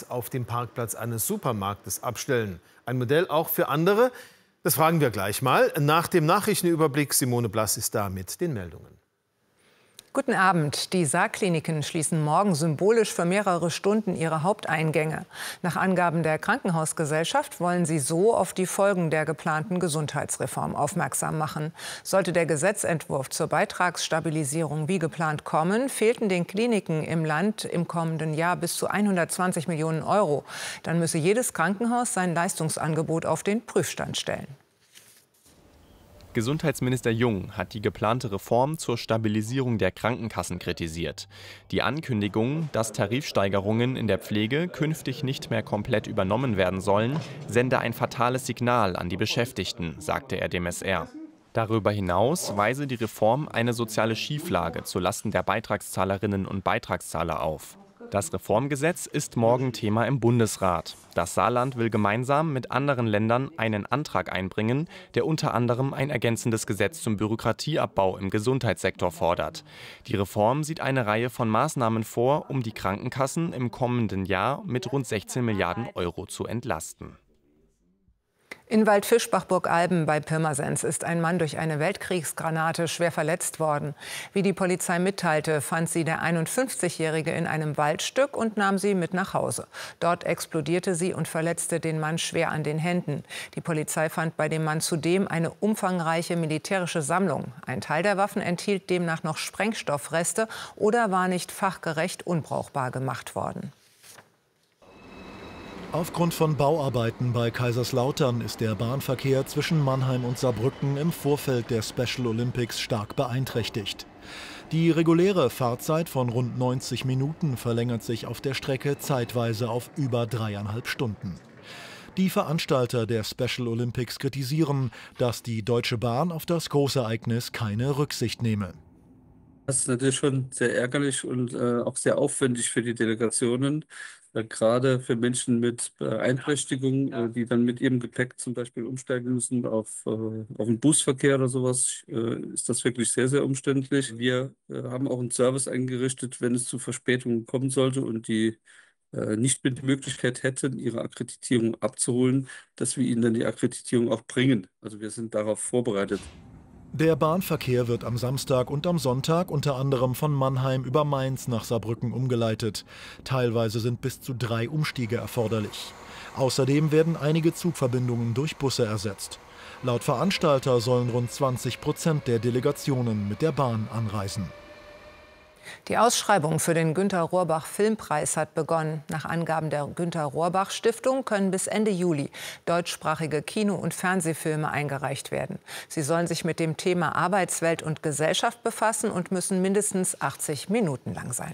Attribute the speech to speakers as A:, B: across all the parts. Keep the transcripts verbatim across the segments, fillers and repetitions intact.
A: Bus auf dem Parkplatz eines Supermarktes abstellen. Ein Modell auch für andere? Das fragen wir gleich mal. Nach dem Nachrichtenüberblick, Simone Blass ist da mit den Meldungen.
B: Guten Abend. Die Saarkliniken schließen morgen symbolisch für mehrere Stunden ihre Haupteingänge. Nach Angaben der Krankenhausgesellschaft wollen sie so auf die Folgen der geplanten Gesundheitsreform aufmerksam machen. Sollte der Gesetzentwurf zur Beitragsstabilisierung wie geplant kommen, fehlten den Kliniken im Land im kommenden Jahr bis zu hundertzwanzig Millionen Euro. Dann müsse jedes Krankenhaus sein Leistungsangebot auf den Prüfstand stellen.
C: Gesundheitsminister Jung hat die geplante Reform zur Stabilisierung der Krankenkassen kritisiert. Die Ankündigung, dass Tarifsteigerungen in der Pflege künftig nicht mehr komplett übernommen werden sollen, sende ein fatales Signal an die Beschäftigten, sagte er dem S R. Darüber hinaus weise die Reform eine soziale Schieflage zulasten der Beitragszahlerinnen und Beitragszahler auf. Das Reformgesetz ist morgen Thema im Bundesrat. Das Saarland will gemeinsam mit anderen Ländern einen Antrag einbringen, der unter anderem ein ergänzendes Gesetz zum Bürokratieabbau im Gesundheitssektor fordert. Die Reform sieht eine Reihe von Maßnahmen vor, um die Krankenkassen im kommenden Jahr mit rund sechzehn Milliarden Euro zu entlasten.
B: In Waldfischbach-Burgalben bei Pirmasens ist ein Mann durch eine Weltkriegsgranate schwer verletzt worden. Wie die Polizei mitteilte, fand sie der einundfünfzigjährige in einem Waldstück und nahm sie mit nach Hause. Dort explodierte sie und verletzte den Mann schwer an den Händen. Die Polizei fand bei dem Mann zudem eine umfangreiche militärische Sammlung. Ein Teil der Waffen enthielt demnach noch Sprengstoffreste oder war nicht fachgerecht unbrauchbar gemacht worden.
D: Aufgrund von Bauarbeiten bei Kaiserslautern ist der Bahnverkehr zwischen Mannheim und Saarbrücken im Vorfeld der Special Olympics stark beeinträchtigt. Die reguläre Fahrzeit von rund neunzig Minuten verlängert sich auf der Strecke zeitweise auf über dreieinhalb Stunden. Die Veranstalter der Special Olympics kritisieren, dass die Deutsche Bahn auf das Großereignis keine Rücksicht nehme.
E: Das ist natürlich schon sehr ärgerlich und äh, auch sehr aufwendig für die Delegationen. Äh, gerade für Menschen mit Beeinträchtigung, äh, die dann mit ihrem Gepäck zum Beispiel umsteigen müssen auf, äh, auf den Busverkehr oder sowas, äh, ist das wirklich sehr, sehr umständlich. Wir äh, haben auch einen Service eingerichtet, wenn es zu Verspätungen kommen sollte und die äh, nicht mit die Möglichkeit hätten, ihre Akkreditierung abzuholen, dass wir ihnen dann die Akkreditierung auch bringen. Also wir sind darauf vorbereitet.
D: Der Bahnverkehr wird am Samstag und am Sonntag unter anderem von Mannheim über Mainz nach Saarbrücken umgeleitet. Teilweise sind bis zu drei Umstiege erforderlich. Außerdem werden einige Zugverbindungen durch Busse ersetzt. Laut Veranstalter sollen rund zwanzig Prozent der Delegationen mit der Bahn anreisen.
B: Die Ausschreibung für den Günter-Rohrbach-Filmpreis hat begonnen. Nach Angaben der Günter-Rohrbach-Stiftung können bis Ende Juli deutschsprachige Kino- und Fernsehfilme eingereicht werden. Sie sollen sich mit dem Thema Arbeitswelt und Gesellschaft befassen und müssen mindestens achtzig Minuten lang sein.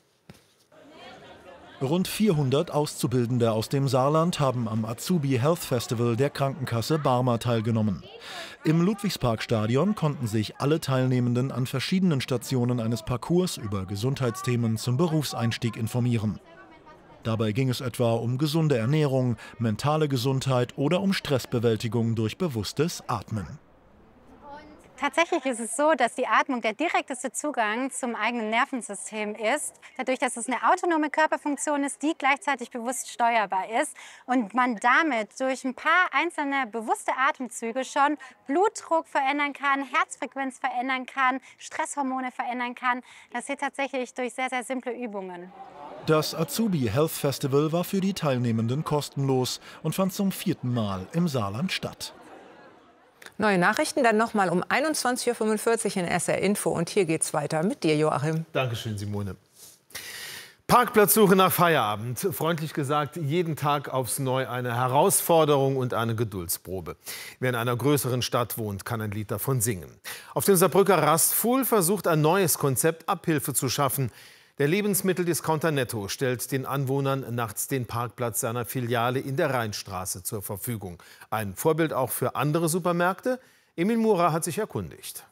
D: Rund vierhundert Auszubildende aus dem Saarland haben am Azubi Health Festival der Krankenkasse Barmer teilgenommen. Im Ludwigsparkstadion konnten sich alle Teilnehmenden an verschiedenen Stationen eines Parcours über Gesundheitsthemen zum Berufseinstieg informieren. Dabei ging es etwa um gesunde Ernährung, mentale Gesundheit oder um Stressbewältigung durch bewusstes Atmen.
F: Tatsächlich ist es so, dass die Atmung der direkteste Zugang zum eigenen Nervensystem ist. Dadurch, dass es eine autonome Körperfunktion ist, die gleichzeitig bewusst steuerbar ist und man damit durch ein paar einzelne bewusste Atemzüge schon Blutdruck verändern kann, Herzfrequenz verändern kann, Stresshormone verändern kann. Das geht tatsächlich durch sehr, sehr simple Übungen.
D: Das Azubi Health Festival war für die Teilnehmenden kostenlos und fand zum vierten Mal im Saarland statt.
B: Neue Nachrichten dann noch mal um einundzwanzig Uhr fünfundvierzig in S R Info. Und hier geht's weiter mit dir, Joachim.
A: Dankeschön, Simone. Parkplatzsuche nach Feierabend. Freundlich gesagt, jeden Tag aufs Neue eine Herausforderung und eine Geduldsprobe. Wer in einer größeren Stadt wohnt, kann ein Lied davon singen. Auf dem Saarbrücker Rastfuhl versucht ein neues Konzept, Abhilfe zu schaffen. Der Lebensmitteldiscounter Netto stellt den Anwohnern nachts den Parkplatz seiner Filiale in der Rheinstraße zur Verfügung. Ein Vorbild auch für andere Supermärkte? Emil Murer hat sich erkundigt.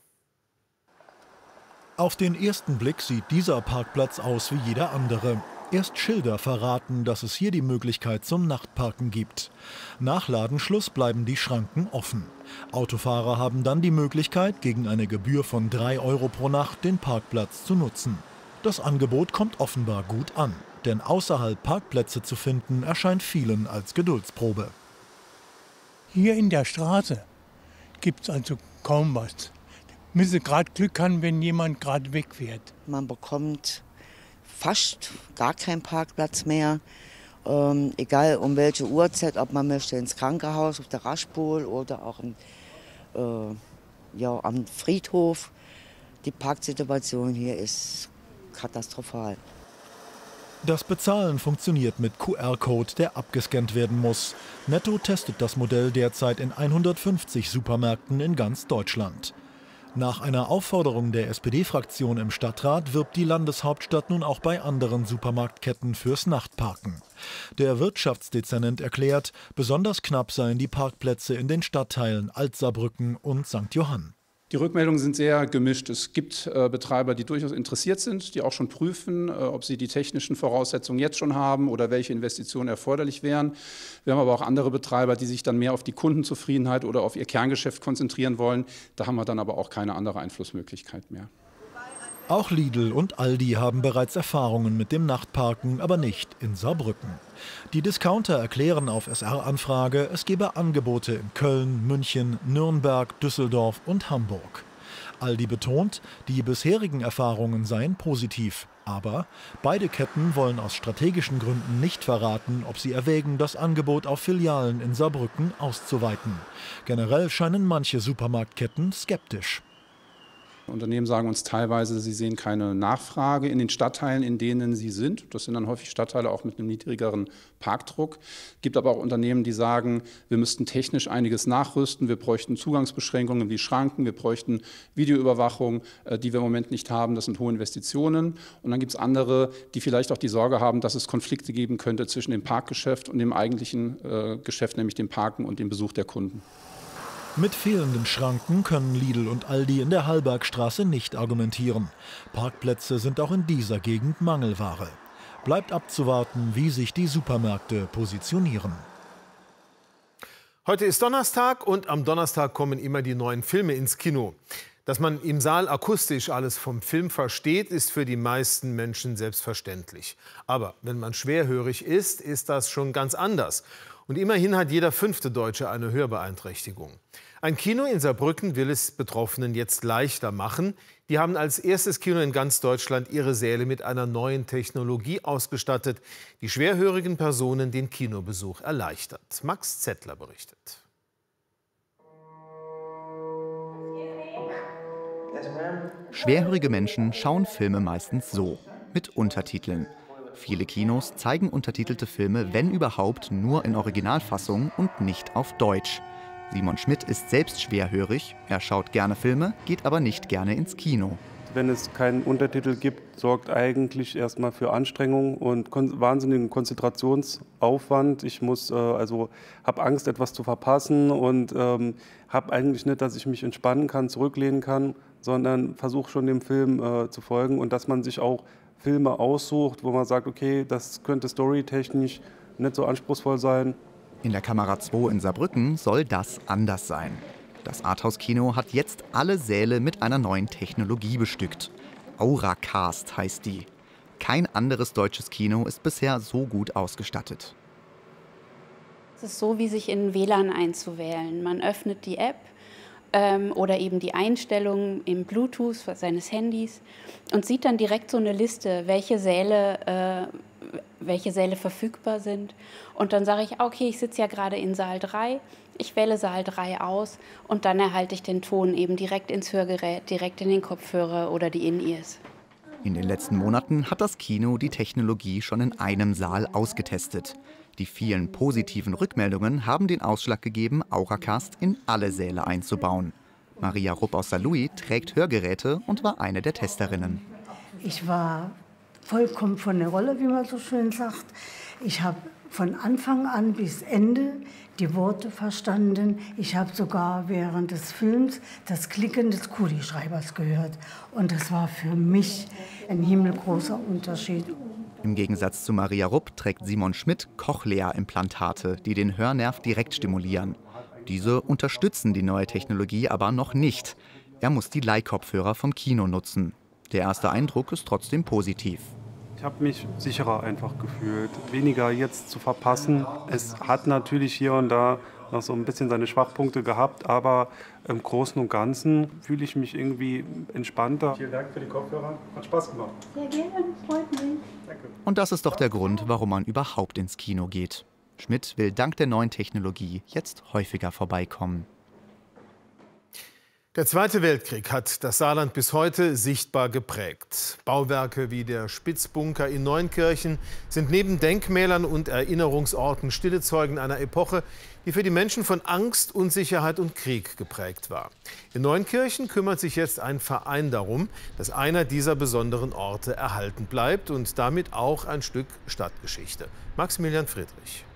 D: Auf den ersten Blick sieht dieser Parkplatz aus wie jeder andere. Erst Schilder verraten, dass es hier die Möglichkeit zum Nachtparken gibt. Nach Ladenschluss bleiben die Schranken offen. Autofahrer haben dann die Möglichkeit, gegen eine Gebühr von drei Euro pro Nacht den Parkplatz zu nutzen. Das Angebot kommt offenbar gut an. Denn außerhalb Parkplätze zu finden, erscheint vielen als Geduldsprobe.
G: Hier in der Straße gibt es also kaum was. Müsse gerade Glück haben, wenn jemand gerade wegfährt.
H: Man bekommt fast gar keinen Parkplatz mehr. Ähm, egal um welche Uhrzeit, ob man möchte ins Krankenhaus, auf der Raschpol oder auch im, äh, ja, am Friedhof. Die Parksituation hier ist katastrophal.
D: Das Bezahlen funktioniert mit Q R-Code, der abgescannt werden muss. Netto testet das Modell derzeit in hundertfünfzig Supermärkten in ganz Deutschland. Nach einer Aufforderung der S P D-Fraktion im Stadtrat wirbt die Landeshauptstadt nun auch bei anderen Supermarktketten fürs Nachtparken. Der Wirtschaftsdezernent erklärt, besonders knapp seien die Parkplätze in den Stadtteilen Alt-Saarbrücken und Sankt Johann.
I: Die Rückmeldungen sind sehr gemischt. Es gibt äh, Betreiber, die durchaus interessiert sind, die auch schon prüfen, äh, ob sie die technischen Voraussetzungen jetzt schon haben oder welche Investitionen erforderlich wären. Wir haben aber auch andere Betreiber, die sich dann mehr auf die Kundenzufriedenheit oder auf ihr Kerngeschäft konzentrieren wollen. Da haben wir dann aber auch keine andere Einflussmöglichkeit mehr.
D: Auch Lidl und Aldi haben bereits Erfahrungen mit dem Nachtparken, aber nicht in Saarbrücken. Die Discounter erklären auf S R-Anfrage, es gebe Angebote in Köln, München, Nürnberg, Düsseldorf und Hamburg. Aldi betont, die bisherigen Erfahrungen seien positiv. Aber beide Ketten wollen aus strategischen Gründen nicht verraten, ob sie erwägen, das Angebot auf Filialen in Saarbrücken auszuweiten. Generell scheinen manche Supermarktketten skeptisch.
I: Unternehmen sagen uns teilweise, sie sehen keine Nachfrage in den Stadtteilen, in denen sie sind. Das sind dann häufig Stadtteile auch mit einem niedrigeren Parkdruck. Es gibt aber auch Unternehmen, die sagen, wir müssten technisch einiges nachrüsten. Wir bräuchten Zugangsbeschränkungen wie Schranken, wir bräuchten Videoüberwachung, die wir im Moment nicht haben. Das sind hohe Investitionen. Und dann gibt es andere, die vielleicht auch die Sorge haben, dass es Konflikte geben könnte zwischen dem Parkgeschäft und dem eigentlichen äh, Geschäft, nämlich dem Parken und dem Besuch der Kunden.
D: Mit fehlenden Schranken können Lidl und Aldi in der Hallbergstraße nicht argumentieren. Parkplätze sind auch in dieser Gegend Mangelware. Bleibt abzuwarten, wie sich die Supermärkte positionieren.
A: Heute ist Donnerstag und am Donnerstag kommen immer die neuen Filme ins Kino. Dass man im Saal akustisch alles vom Film versteht, ist für die meisten Menschen selbstverständlich. Aber wenn man schwerhörig ist, ist das schon ganz anders. Und immerhin hat jeder fünfte Deutsche eine Hörbeeinträchtigung. Ein Kino in Saarbrücken will es Betroffenen jetzt leichter machen. Die haben als erstes Kino in ganz Deutschland ihre Säle mit einer neuen Technologie ausgestattet, die schwerhörigen Personen den Kinobesuch erleichtert. Max Zettler berichtet.
J: Schwerhörige Menschen schauen Filme meistens so, mit Untertiteln. Viele Kinos zeigen untertitelte Filme, wenn überhaupt, nur in Originalfassung und nicht auf Deutsch. Simon Schmidt ist selbst schwerhörig, er schaut gerne Filme, geht aber nicht gerne ins Kino.
K: Wenn es keinen Untertitel gibt, sorgt eigentlich erstmal für Anstrengung und kon- wahnsinnigen Konzentrationsaufwand. Ich muss äh, also habe Angst, etwas zu verpassen und ähm, habe eigentlich nicht, dass ich mich entspannen kann, zurücklehnen kann, sondern versuche schon dem Film äh, zu folgen und dass man sich auch Filme aussucht, wo man sagt, okay, das könnte storytechnisch nicht so anspruchsvoll sein.
J: In der Kamera zwei in Saarbrücken soll das anders sein. Das Arthouse-Kino hat jetzt alle Säle mit einer neuen Technologie bestückt. Auracast heißt die. Kein anderes deutsches Kino ist bisher so gut ausgestattet.
L: Es ist so, wie sich in W L A N einzuwählen. Man öffnet die App ähm, oder eben die Einstellungen im Bluetooth seines Handys und sieht dann direkt so eine Liste, welche Säle, äh, welche Säle verfügbar sind. Und dann sage ich, okay, ich sitze ja gerade in Saal drei, ich wähle Saal drei aus und dann erhalte ich den Ton eben direkt ins Hörgerät, direkt in den Kopfhörer oder die In-Ears.
J: In den letzten Monaten hat das Kino die Technologie schon in einem Saal ausgetestet. Die vielen positiven Rückmeldungen haben den Ausschlag gegeben, Auracast in alle Säle einzubauen. Maria Rupp aus Saarlouis trägt Hörgeräte und war eine der Testerinnen.
M: Ich war vollkommen von der Rolle, wie man so schön sagt. Ich habe von Anfang an bis Ende die Worte verstanden. Ich habe sogar während des Films das Klicken des Kugelschreibers gehört. Und das war für mich ein himmelgroßer Unterschied.
J: Im Gegensatz zu Maria Rupp trägt Simon Schmidt Cochlea-Implantate, die den Hörnerv direkt stimulieren. Diese unterstützen die neue Technologie aber noch nicht. Er muss die Leihkopfhörer vom Kino nutzen. Der erste Eindruck ist trotzdem positiv.
K: Ich habe mich sicherer einfach gefühlt, weniger jetzt zu verpassen. Es hat natürlich hier und da noch so ein bisschen seine Schwachpunkte gehabt, aber im Großen und Ganzen fühle ich mich irgendwie entspannter. Vielen Dank für die Kopfhörer, hat Spaß gemacht.
L: Sehr gerne, freut mich.
K: Danke.
J: Und das ist doch der Grund, warum man überhaupt ins Kino geht. Schmidt will dank der neuen Technologie jetzt häufiger vorbeikommen.
A: Der Zweite Weltkrieg hat das Saarland bis heute sichtbar geprägt. Bauwerke wie der Spitzbunker in Neunkirchen sind neben Denkmälern und Erinnerungsorten stille Zeugen einer Epoche, die für die Menschen von Angst, Unsicherheit und Krieg geprägt war. In Neunkirchen kümmert sich jetzt ein Verein darum, dass einer dieser besonderen Orte erhalten bleibt und damit auch ein Stück Stadtgeschichte. Maximilian Friedrich.